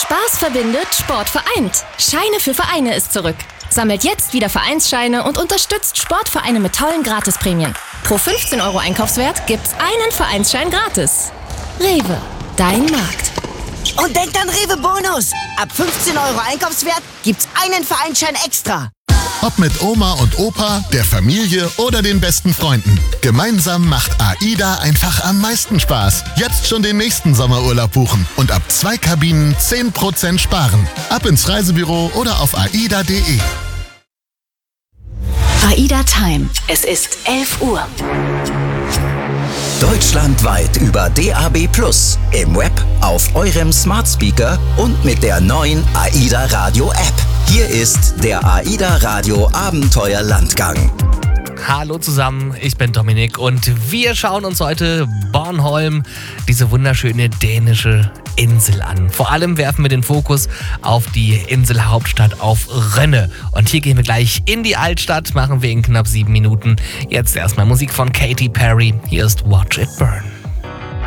Spaß verbindet, Sport vereint. Scheine für Vereine ist zurück. Sammelt jetzt wieder Vereinsscheine und unterstützt Sportvereine mit tollen Gratisprämien. Pro 15 € Einkaufswert gibt's einen Vereinsschein gratis. Rewe, dein Markt. Und denkt an Rewe Bonus. Ab 15 € Einkaufswert gibt's einen Vereinsschein extra. Ob mit Oma und Opa, der Familie oder den besten Freunden. Gemeinsam macht AIDA einfach am meisten Spaß. Jetzt schon den nächsten Sommerurlaub buchen und ab 2 Kabinen 10% sparen. Ab ins Reisebüro oder auf aida.de. AIDA Time. Es ist 11 Uhr. Deutschlandweit über DAB+, im Web, auf eurem Smart Speaker und mit der neuen AIDA Radio App. Hier ist der AIDA Radio Abenteuer Landgang. Hallo zusammen, ich bin Dominik und wir schauen uns heute Bornholm, diese wunderschöne dänische Insel an. Vor allem werfen wir den Fokus auf die Inselhauptstadt, auf Rønne. Und hier gehen wir gleich in die Altstadt, machen wir in knapp 7 Minuten. Jetzt erstmal Musik von Katy Perry. Hier ist Watch It Burn.